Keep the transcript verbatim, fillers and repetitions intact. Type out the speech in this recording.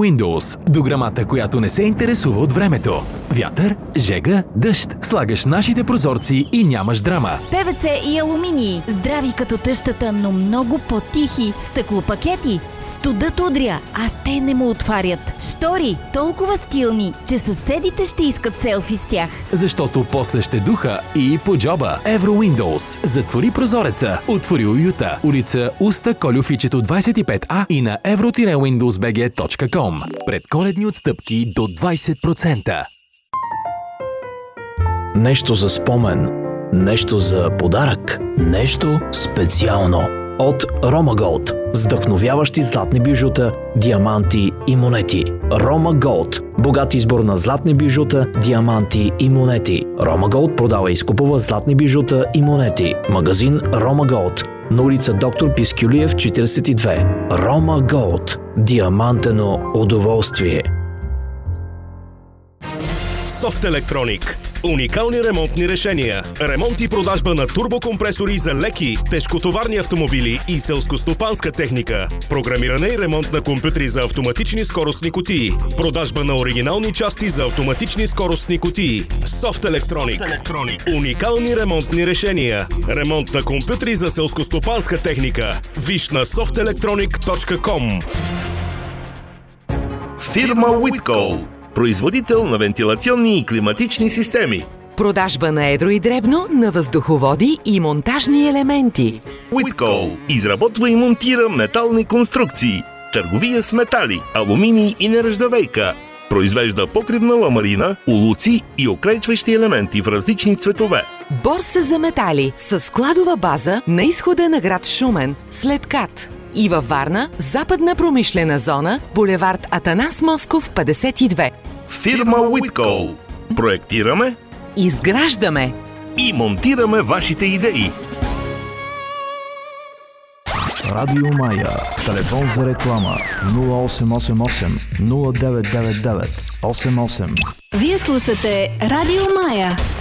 Windows. Дограмата, която не се интересува от времето. Вятър, жега, дъжд. Слагаш нашите прозорци и нямаш драма. ПВЦ и алуминий. Здрави като тъщата, но много по-тихи. Стъклопакети. Студът удря, а те не му отварят. Штори. Толкова стилни, че съседите ще искат селфи с тях. Защото после ще духа и по джоба. Евро Windows. Затвори прозореца. Отвори уюта. Улица Уста Колюфичето двайсет и пет А и на евро windows би джи точка ком. Предколедни отстъпки до двайсет процента. Нещо за спомен, нещо за подарък, нещо специално. От Roma Gold. Вдъхновяващи златни бижута, диаманти и монети. Roma Gold. Богат избор на златни бижута, диаманти и монети. Roma Gold продава и изкупува златни бижута и монети. Магазин Roma Gold. На улица Доктор Пискюлиев четирийсет и две. Roma Gold. Диамантено удоволствие. Софт Електроник. Уникални ремонтни решения. Ремонт и продажба на турбокомпресори за леки, тежкотоварни автомобили и селскостопанска техника. Програмиране и ремонт на компютри за автоматични скоростни кутии. Продажба на оригинални части за автоматични скоростни кутии. Софт Електроник. Уникални ремонтни решения. Ремонт на компютри за селскостопанска техника. Виж на софт електроник точка ком. Фирма Whitco. Производител на вентилационни и климатични системи. Продажба на едро и дребно на въздуховоди и монтажни елементи. Whitco изработва и монтира метални конструкции. Търговия с метали, алуминий и нержавейка. Произвежда покривна ламарина, улуци и окрайчващи елементи в различни цветове. Борса за метали с складова база на изхода на град Шумен, след КАТ. И във Варна, западна промишлена зона, булевард Атанас Москов, петдесет и две. Фирма Whitco. Проектираме, изграждаме и монтираме вашите идеи. Радио Мая. Телефон за реклама нула осем осем осем нула девет девет девет осем осем. Вие слушате Радио Мая.